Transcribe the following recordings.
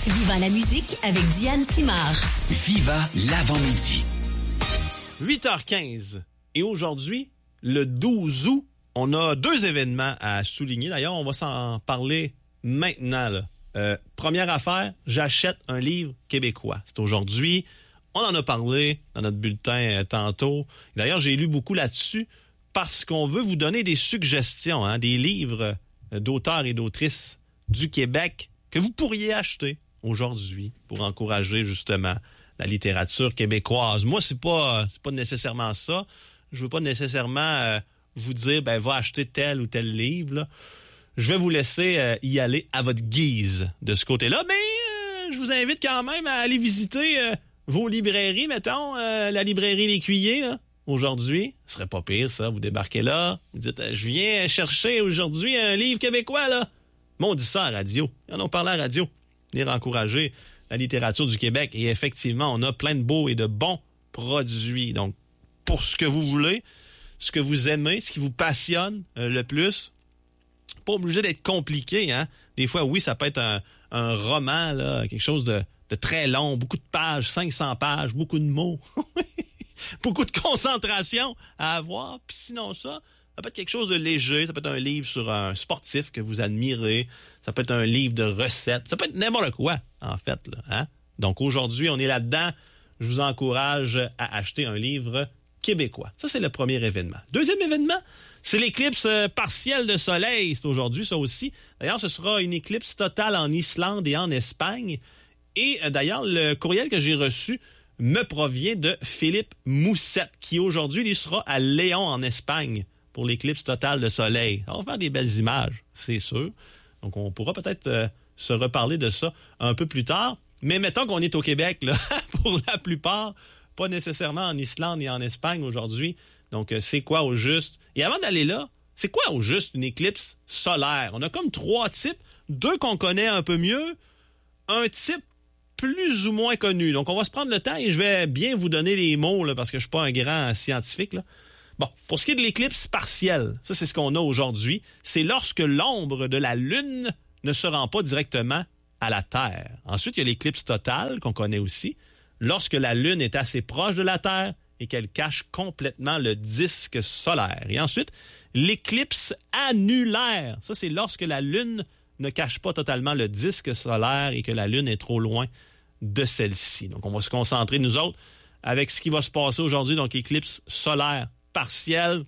Viva la musique avec Diane Simard. Viva l'avant-midi. 8h15. Et aujourd'hui, le 12 août, on a 2 événements à souligner. D'ailleurs, on va s'en parler maintenant, là. Première affaire, j'achète un livre québécois. C'est aujourd'hui. On en a parlé dans notre bulletin tantôt. D'ailleurs, j'ai lu beaucoup là-dessus parce qu'on veut vous donner des suggestions, des livres d'auteurs et d'autrices du Québec que vous pourriez acheter aujourd'hui pour encourager justement la littérature québécoise. Moi, c'est pas nécessairement ça. Je veux pas nécessairement vous dire va acheter tel ou tel livre, là. Je vais vous laisser y aller à votre guise de ce côté-là, mais je vous invite quand même à aller visiter vos librairies, mettons, la librairie L'Écuyer, là, aujourd'hui. Ce serait pas pire, ça. Vous débarquez là, vous dites je viens chercher aujourd'hui un livre québécois, là. Mais on dit ça à la radio. Ils en ont parlé à la radio. Venir encourager la littérature du Québec. Et effectivement, on a plein de beaux et de bons produits. Donc, pour ce que vous voulez, ce que vous aimez, ce qui vous passionne le plus, pas obligé d'être compliqué, hein. Des fois, oui, ça peut être un roman, là, quelque chose de très long, beaucoup de pages, 500 pages, beaucoup de mots, beaucoup de concentration à avoir. Puis sinon ça peut être quelque chose de léger, ça peut être un livre sur un sportif que vous admirez, ça peut être un livre de recettes, ça peut être n'importe quoi, en fait, là, hein? Donc aujourd'hui, on est là-dedans. Je vous encourage à acheter un livre québécois. Ça, c'est le premier événement. Deuxième événement, c'est l'éclipse partielle de soleil. C'est aujourd'hui, ça aussi. D'ailleurs, ce sera une éclipse totale en Islande et en Espagne. Et d'ailleurs, le courriel que j'ai reçu me provient de Philippe Moussette, qui aujourd'hui, lui, sera à Léon, en Espagne, pour l'éclipse totale de soleil. On va faire des belles images, c'est sûr. Donc, on pourra peut-être se reparler de ça un peu plus tard. Mais mettons qu'on est au Québec, là, pour la plupart, pas nécessairement en Islande et en Espagne aujourd'hui. Donc, c'est quoi au juste? Et avant d'aller là, c'est quoi au juste une éclipse solaire? On a comme 3 types, 2 qu'on connaît un peu mieux, un type plus ou moins connu. Donc, on va se prendre le temps et je vais bien vous donner les mots, là, parce que je suis pas un grand scientifique, là. Bon, pour ce qui est de l'éclipse partielle, ça, c'est ce qu'on a aujourd'hui. C'est lorsque l'ombre de la Lune ne se rend pas directement à la Terre. Ensuite, il y a l'éclipse totale, qu'on connaît aussi, lorsque la Lune est assez proche de la Terre et qu'elle cache complètement le disque solaire. Et ensuite, l'éclipse annulaire. Ça, c'est lorsque la Lune ne cache pas totalement le disque solaire et que la Lune est trop loin de celle-ci. Donc, on va se concentrer, nous autres, avec ce qui va se passer aujourd'hui. Donc, éclipse solaire partielle.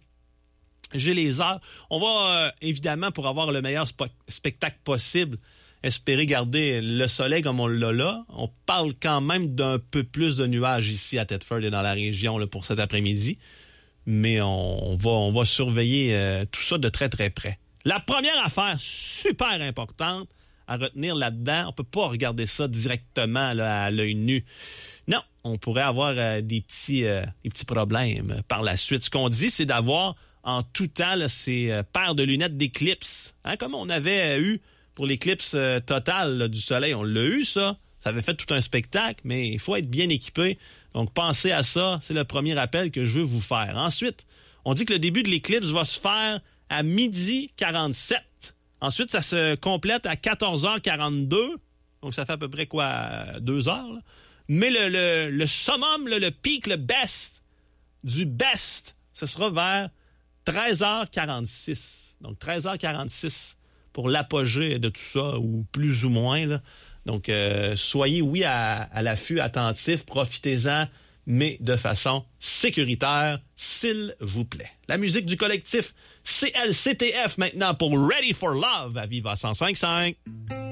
J'ai les heures. On va, évidemment, pour avoir le meilleur spectacle possible, espérer garder le soleil comme on l'a là. On parle quand même d'un peu plus de nuages ici à Thetford et dans la région là, pour cet après-midi. Mais on va surveiller tout ça de très, très près. La première affaire super importante à retenir là-dedans, on peut pas regarder ça directement là, à l'œil nu. Non, on pourrait avoir des petits problèmes par la suite. Ce qu'on dit, c'est d'avoir en tout temps là, ces paires de lunettes d'éclipse. Hein, comme on avait eu pour l'éclipse totale là, du soleil. On l'a eu, ça. Ça avait fait tout un spectacle, mais il faut être bien équipé. Donc, pensez à ça. C'est le premier appel que je veux vous faire. Ensuite, on dit que le début de l'éclipse va se faire à 12h47. Ensuite, ça se complète à 14h42. Donc, ça fait à peu près 2 heures. Là. Mais le summum, le pic, le best du best, ce sera vers 13h46. Donc, 13h46 pour l'apogée de tout ça, ou plus ou moins. Là. Donc, soyez, oui, à l'affût, attentif, profitez-en, mais de façon sécuritaire, s'il vous plaît. La musique du collectif CLCTF maintenant pour Ready for Love à Viva 105.5.